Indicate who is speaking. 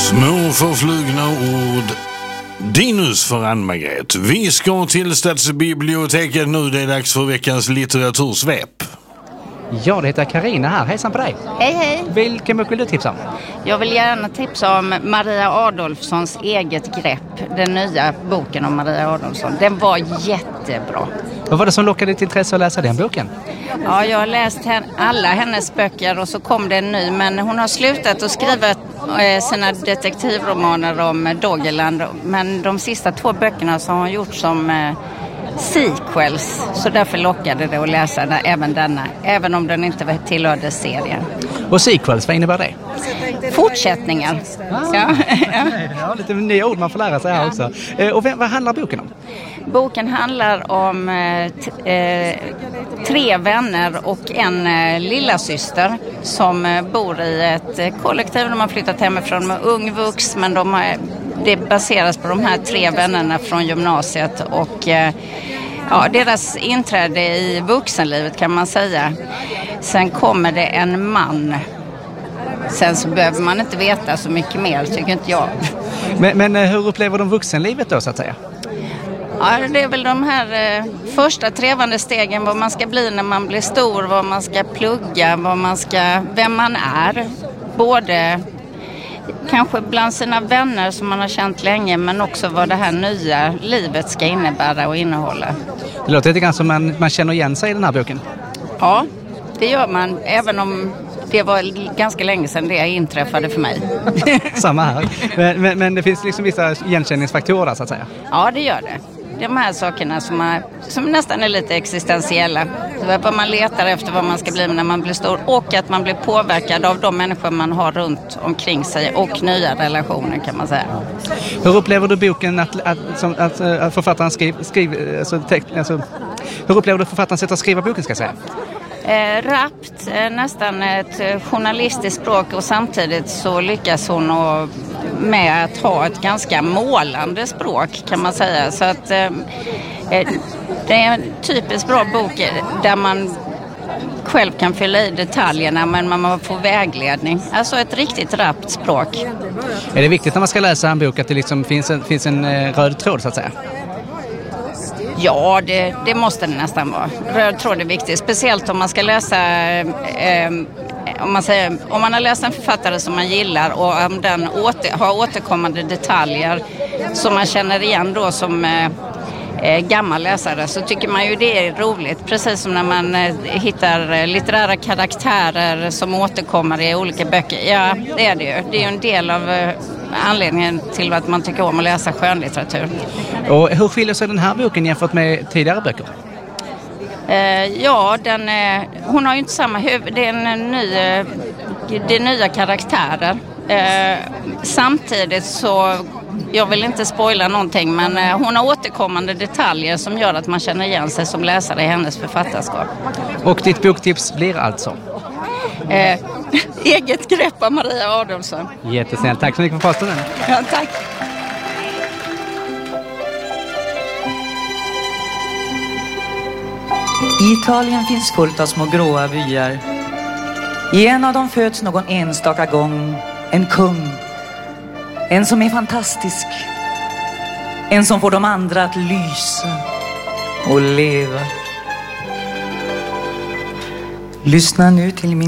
Speaker 1: Små förflugna ord. Dinus för Ann-Margret. Vi ska till Stadsbiblioteket nu. Det är dags för veckans litteratursvep.
Speaker 2: Ja, det heter Carina här. Hejsan på dig.
Speaker 3: Hej, hej.
Speaker 2: Vilken bok vill du tipsa om?
Speaker 3: Jag vill gärna tipsa om Maria Adolfssons eget grepp. Den nya boken om Maria Adolfsson. Den var jättebra.
Speaker 2: Vad var det som lockade ditt intresse att läsa den boken?
Speaker 3: Ja, jag har läst alla hennes böcker och så kom det en ny. Men hon har slutat att skriva sina detektivromaner om Doggerland. Men de sista 2 böckerna så har hon gjort som sequels. Så därför lockade det att läsa även denna. Även om den inte tillhörde serien.
Speaker 2: Och sequels, vad innebär det?
Speaker 3: Fortsättningar. Ja.
Speaker 2: Ja, lite nya ord man får lära sig här också. Och vad handlar boken om?
Speaker 3: Boken handlar om 3 vänner och en lillasyster som bor i ett kollektiv. De har flyttat hemifrån med ungvux, men det baseras på de här 3 vännerna från gymnasiet och deras inträde i vuxenlivet kan man säga. Sen kommer det en man. Sen så behöver man inte veta så mycket mer, tycker inte jag.
Speaker 2: Men hur upplever de vuxenlivet då, så att säga?
Speaker 3: Ja, det är väl de här första trevande stegen, vad man ska bli när man blir stor, vad man ska plugga, vem man är. Både kanske bland sina vänner som man har känt länge, men också vad det här nya livet ska innebära och innehålla.
Speaker 2: Det låter lite grann som man känner igen sig i den här boken.
Speaker 3: Ja, det gör man, även om det var ganska länge sedan det inträffade för mig.
Speaker 2: Samma här. Men det finns liksom vissa igenkänningsfaktorer där, så att säga.
Speaker 3: Ja, det gör det. De här sakerna som nästan är lite existentiella. Vad man letar efter, vad man ska bli när man blir stor. Och att man blir påverkad av de människor man har runt omkring sig. Och nya relationer, kan man säga.
Speaker 2: Hur upplever du boken att författaren hur upplever du författaren sätt att skriva boken, ska jag säga?
Speaker 3: Rappt, nästan ett journalistiskt språk, och samtidigt så lyckas hon med att ha ett ganska målande språk, kan man säga. Så att det är en typiskt bra bok där man själv kan fylla i detaljerna, men man får vägledning. Alltså ett riktigt rappt språk.
Speaker 2: Är det viktigt när man ska läsa en bok att det liksom finns en röd tråd, så att säga?
Speaker 3: Ja, det måste det nästan vara. Röd tråd är viktigt, speciellt om man ska läsa, om man har läst en författare som man gillar och om den har återkommande detaljer som man känner igen då som gammal läsare, så tycker man ju det är roligt. Precis som när man hittar litterära karaktärer som återkommer i olika böcker. Ja, det är det ju. Det är ju en del av anledningen till att man tycker om att läsa skönlitteratur.
Speaker 2: Och hur skiljer sig den här boken jämfört med tidigare böcker?
Speaker 3: Hon har ju inte samma huvud. Det är nya karaktärer. Samtidigt så, jag vill inte spoila någonting, men hon har återkommande detaljer som gör att man känner igen sig som läsare i hennes författarskap.
Speaker 2: Och ditt boktips blir alltså?
Speaker 3: Eget grepp av Maria Adolfsson.
Speaker 2: Jättesnällt, tack så mycket för påstånden.
Speaker 3: Ja, tack.
Speaker 4: I Italien finns fullt av små gråa byar. I en av dem föds någon enstaka gång en kung. En som är fantastisk. En som får de andra att lysa och leva. Lyssna nu till min